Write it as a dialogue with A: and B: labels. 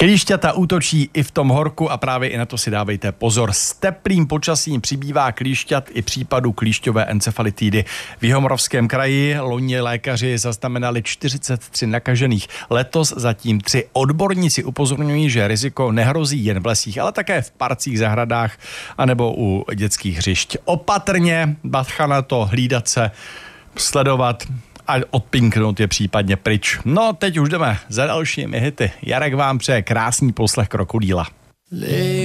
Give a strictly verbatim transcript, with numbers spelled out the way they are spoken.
A: Klíšťata útočí i v tom horku a právě i na to si dávejte pozor. S teplým počasím přibývá klíšťat i případů klíšťové encefalitidy. V Jihomoravském kraji loni lékaři zaznamenali čtyřicet tři nakažených. Letos zatím tři. Odborníci upozorňují, že riziko nehrozí jen v lesích, ale také v parcích, zahradách anebo u dětských hřišť. Opatrně, bacha na to, hlídat se, sledovat a odpinknout je případně pryč. No, teď už jdeme za dalšími hity. Jarek vám přeje krásný poslech Krokodýla.